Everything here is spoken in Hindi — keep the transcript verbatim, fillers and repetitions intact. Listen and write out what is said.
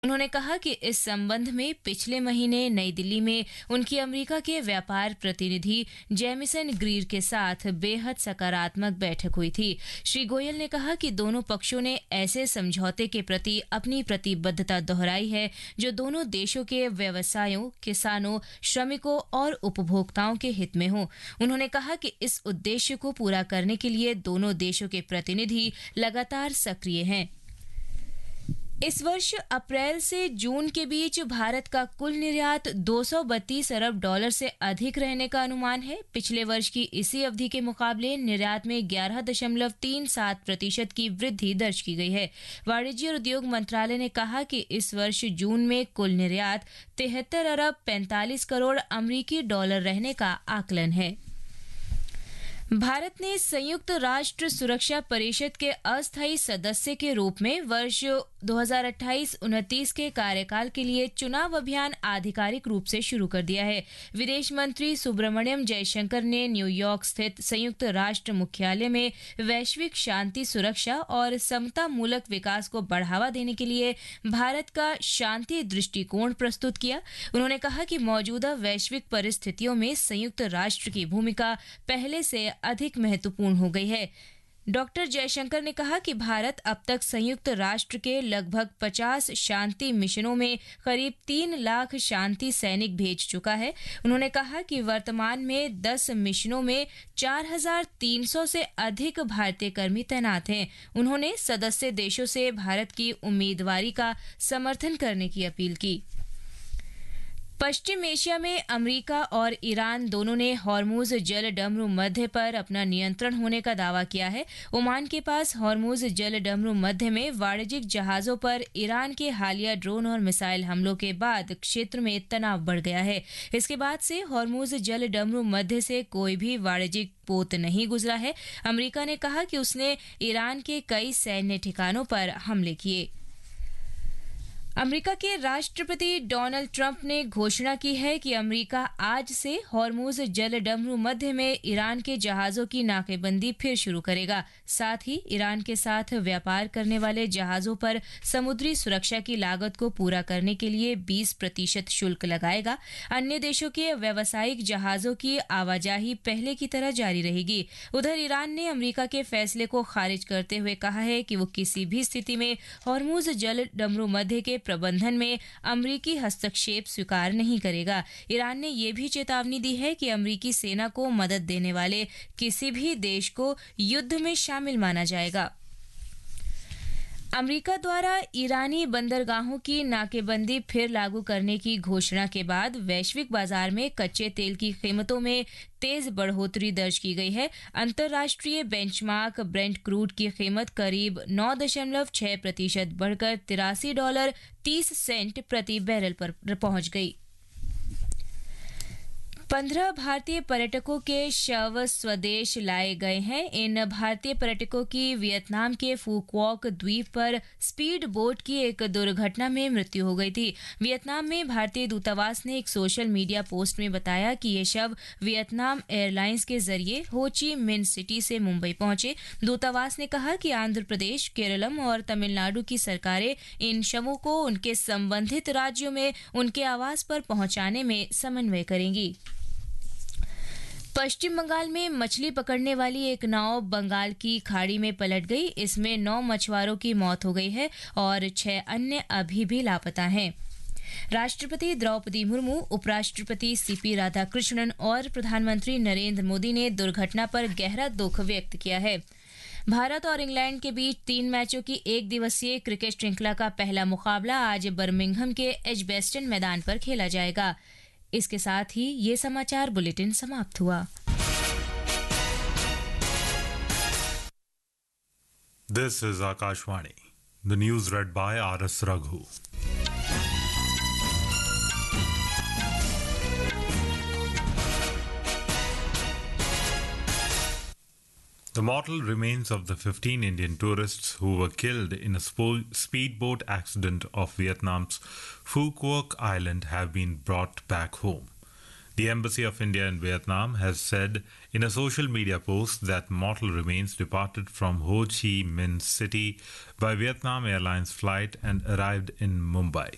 उन्होंने कहा कि इस संबंध में पिछले महीने नई दिल्ली में उनकी अमेरिका के व्यापार प्रतिनिधि जेमिसन ग्रीर के साथ बेहद सकारात्मक बैठक हुई थी। श्री गोयल ने कहा कि दोनों पक्षों ने ऐसे समझौते के प्रति अपनी प्रतिबद्धता दोहराई है जो दोनों देशों के व्यवसायों, किसानों, श्रमिकों और उपभोक्ताओं के हित में हो। उन्होंने कहा कि इस उद्देश्य को पूरा करने के लिए दोनों देशों के प्रतिनिधि लगातार सक्रिय हैं। इस वर्ष अप्रैल से जून के बीच भारत का कुल निर्यात दो सौ बत्तीस अरब डॉलर से अधिक रहने का अनुमान है। पिछले वर्ष की इसी अवधि के मुकाबले निर्यात में ग्यारह दशमलव तीन सात प्रतिशत की वृद्धि दर्ज की गई है। वाणिज्य और उद्योग मंत्रालय ने कहा कि इस वर्ष जून में कुल निर्यात तिहत्तर अरब पैंतालीस करोड़ अमरीकी डॉलर रहने का आकलन है। भारत ने संयुक्त राष्ट्र सुरक्षा परिषद के अस्थायी सदस्य के रूप में वर्ष दो हज़ार अट्ठाईस उनतीस के कार्यकाल के लिए चुनाव अभियान आधिकारिक रूप से शुरू कर दिया है। विदेश मंत्री सुब्रमण्यम जयशंकर ने न्यूयॉर्क स्थित संयुक्त राष्ट्र मुख्यालय में वैश्विक शांति, सुरक्षा और समता मूलक विकास को बढ़ावा देने के लिए भारत का शांति दृष्टिकोण प्रस्तुत किया। उन्होंने कहा कि मौजूदा वैश्विक परिस्थितियों में संयुक्त राष्ट्र की भूमिका पहले से अधिक महत्वपूर्ण हो गई है। डॉक्टर जयशंकर ने कहा कि भारत अब तक संयुक्त राष्ट्र के लगभग पचास शांति मिशनों में करीब तीन लाख शांति सैनिक भेज चुका है। उन्होंने कहा कि वर्तमान में दस मिशनों में चार हज़ार तीन सौ से अधिक भारतीय कर्मी तैनात हैं। उन्होंने सदस्य देशों से भारत की उम्मीदवारी का समर्थन करने की अपील की। पश्चिम एशिया में अमेरिका और ईरान दोनों ने हॉर्मुज जल डमरू मध्य पर अपना नियंत्रण होने का दावा किया है। ओमान के पास हॉर्मुज जल डमरू मध्य में वाणिज्यिक जहाजों पर ईरान के हालिया ड्रोन और मिसाइल हमलों के बाद क्षेत्र में तनाव बढ़ गया है। इसके बाद से हॉर्मुज जल डमरू मध्य से कोई भी वाणिज्यिक पोत नहीं गुजरा है। अमेरिका ने कहा कि उसने ईरान के कई सैन्य ठिकानों पर हमले किए। अमेरिका के राष्ट्रपति डोनाल्ड ट्रंप ने घोषणा की है कि अमेरिका आज से हॉर्मुज जल डमरू मध्य में ईरान के जहाजों की नाकेबंदी फिर शुरू करेगा। साथ ही ईरान के साथ व्यापार करने वाले जहाजों पर समुद्री सुरक्षा की लागत को पूरा करने के लिए बीस प्रतिशत शुल्क लगाएगा। अन्य देशों के व्यावसायिक जहाजों की आवाजाही पहले की तरह जारी रहेगी। उधर ईरान ने अमेरिका के फैसले को खारिज करते हुए कहा है कि वो किसी भी स्थिति में हॉर्मुज जल डमरू मध्य के प्रबंधन में अमेरिकी हस्तक्षेप स्वीकार नहीं करेगा। ईरान ने यह भी चेतावनी दी है कि अमेरिकी सेना को मदद देने वाले किसी भी देश को युद्ध में शामिल माना जाएगा। अमेरिका द्वारा ईरानी बंदरगाहों की नाकेबंदी फिर लागू करने की घोषणा के बाद वैश्विक बाजार में कच्चे तेल की कीमतों में तेज बढ़ोतरी दर्ज की गई है। अंतर्राष्ट्रीय बेंचमार्क ब्रेंट क्रूड की कीमत करीब नौ दशमलव छह प्रतिशत बढ़कर तिरासी डॉलर तीस सेंट प्रति बैरल पर पहुंच गई। पंद्रह भारतीय पर्यटकों के शव स्वदेश लाए गए हैं। इन भारतीय पर्यटकों की वियतनाम के फुक्वॉक द्वीप पर स्पीड बोट की एक दुर्घटना में मृत्यु हो गई थी। वियतनाम में भारतीय दूतावास ने एक सोशल मीडिया पोस्ट में बताया कि ये शव वियतनाम एयरलाइंस के जरिए हो ची मिन सिटी से मुंबई पहुंचे। दूतावास ने कहा कि आंध्र प्रदेश, केरलम और तमिलनाडु की सरकारें इन शवों को उनके संबंधित राज्यों में उनके आवास पर पहुंचाने में समन्वय करेंगी। पश्चिम बंगाल में मछली पकड़ने वाली एक नाव बंगाल की खाड़ी में पलट गई। इसमें नौ मछुआरों की मौत हो गई है और छह अन्य अभी भी लापता हैं। राष्ट्रपति द्रौपदी मुर्मू, उपराष्ट्रपति सीपी राधाकृष्णन और प्रधानमंत्री नरेंद्र मोदी ने दुर्घटना पर गहरा दुख व्यक्त किया है। भारत और इंग्लैंड के बीच तीन मैचों की एक दिवसीय क्रिकेट श्रृंखला का पहला मुकाबला आज बर्मिंघम के एजबेस्टन मैदान पर खेला जाएगा। इसके साथ ही ये समाचार बुलेटिन समाप्त हुआ। This is Akashvani, the news red bye R S Raghu. The mortal remains of the fifteen Indian tourists who were killed in a spo- speedboat accident off Vietnam's Phu Quoc Island have been brought back home. The Embassy of India in Vietnam has said in a social media post that mortal remains departed from Ho Chi Minh City by Vietnam Airlines flight and arrived in Mumbai.